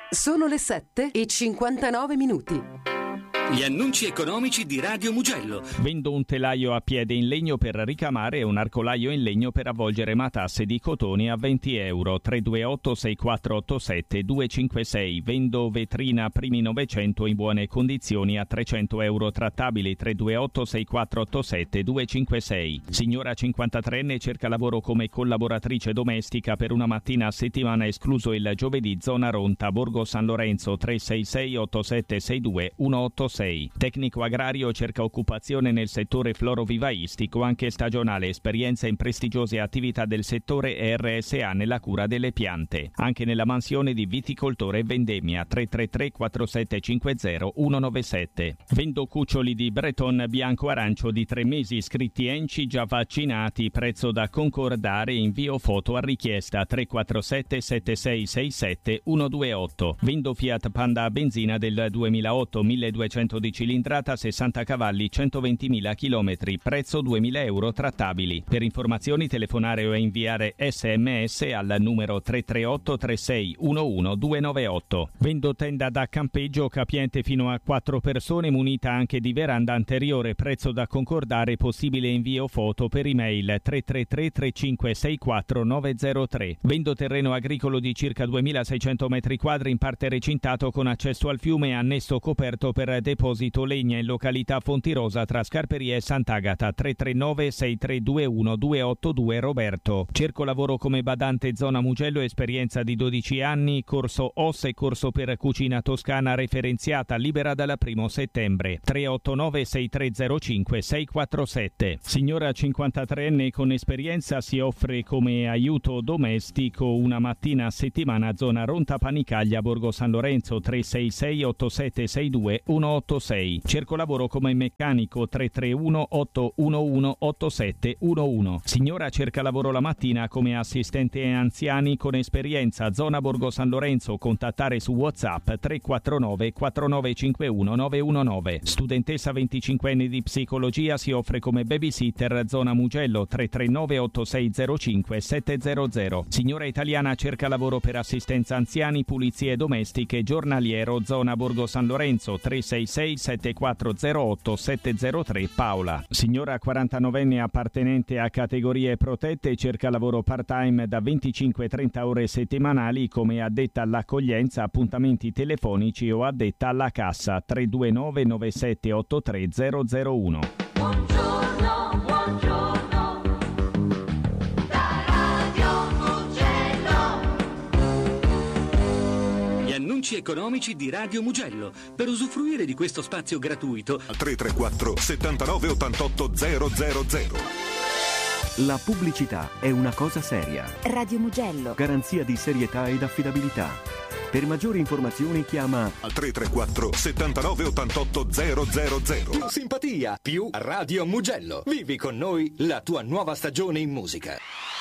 Sono le 7:59. Gli annunci economici di Radio Mugello. Vendo un telaio a piede in legno per ricamare e un arcolaio in legno per avvolgere matasse di cotone a €20. 328 6487 256. Vendo vetrina primi Novecento in buone condizioni a €300 trattabili. 328 6487 256. Signora 53enne cerca lavoro come collaboratrice domestica per una mattina a settimana, escluso il giovedì, zona Ronta, Borgo San Lorenzo. 366 8762 186. Tecnico agrario cerca occupazione nel settore florovivaistico, anche stagionale, esperienza in prestigiose attività del settore e RSA nella cura delle piante, anche nella mansione di viticoltore e vendemmia. 333 4750 197. Vendo cuccioli di Breton bianco arancio di 3 mesi, iscritti ENCI, già vaccinati, prezzo da concordare, invio foto a richiesta. 347 7667 128. Vendo Fiat Panda a benzina del 2008, 1200 di cilindrata, 60 cavalli, 120.000 chilometri, prezzo €2.000 trattabili. Per informazioni telefonare o inviare SMS al numero 338 36 11 298. Vendo tenda da campeggio capiente fino a 4 persone, munita anche di veranda anteriore, prezzo da concordare, possibile invio foto per email 333 3564 903. Vendo terreno agricolo di circa 2600 metri quadri, in parte recintato con accesso al fiume e annesso coperto per deposito legna, in località Fontirosa tra Scarperie e Sant'Agata. 339 6321 282 Roberto. Cerco lavoro come badante, zona Mugello, esperienza di 12 anni, corso OS e corso per cucina toscana referenziata, libera dal 1 settembre. 389 6305 647. Signora 53enne con esperienza si offre come aiuto domestico una mattina a settimana, zona Ronta Panicaglia, Borgo San Lorenzo. 366 8762 186. Cerco lavoro come meccanico. 331 811 8711. Signora cerca lavoro la mattina come assistente anziani con esperienza, zona Borgo San Lorenzo. Contattare su WhatsApp 349 4951 919. Studentessa 25enne di psicologia, si offre come babysitter, zona Mugello. 339 8605 700. Signora italiana cerca lavoro per assistenza anziani, pulizie domestiche, giornaliero, zona Borgo San Lorenzo. 366 7408 703 Paola. Signora 49enne appartenente a categorie protette, cerca lavoro part-time da 25-30 ore settimanali come addetta all'accoglienza, appuntamenti telefonici o addetta alla cassa. 329 9783 001. Buongiorno, buongiorno, da Radio Mugello. Gli annunci economici di Radio Mugello. Per usufruire di questo spazio gratuito, 334 79 88 000. La pubblicità è una cosa seria. Radio Mugello. Garanzia di serietà ed affidabilità. Per maggiori informazioni chiama al 334 79 88 000. Più simpatia, più Radio Mugello. Vivi con noi la tua nuova stagione in musica.